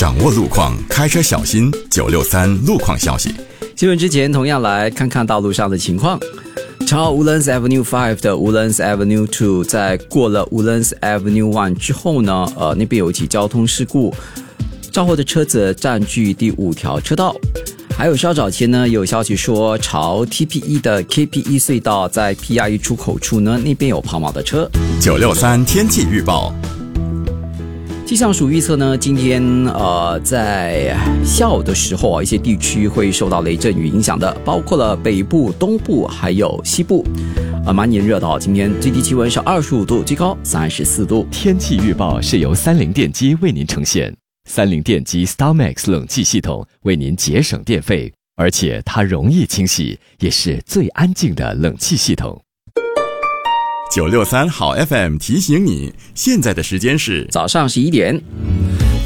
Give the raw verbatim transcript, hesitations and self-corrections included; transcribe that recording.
掌握路况，开车小心。九六三路况消息。 新闻之前，同样来看看道路上的情况。朝 Woodlands Avenue 五的 Woodlands Avenue 二，在过了 Woodlands Avenue 一之后呢，呃，那边有一起交通事故，肇祸的车子占据第五条车道。还有稍早前呢，有消息说朝 T P E 的 K P E 隧道在 P R E 出口处呢，那边有抛锚的车。 九六三天气预报。 气象署预测呢，今天呃在下午的时候啊，一些地区会受到雷阵雨影响的，包括了北部、东部还有西部，呃蛮炎热的哦。今天最低气温是二十五度，最高三十四度。 天气预报是由三菱电机为您呈现，三菱电机 StarMax 冷气系统为您节省电费，而且它容易清洗，也是最安静的冷气系统。 九六三好 F M 提醒你，现在的时间是早上十一点。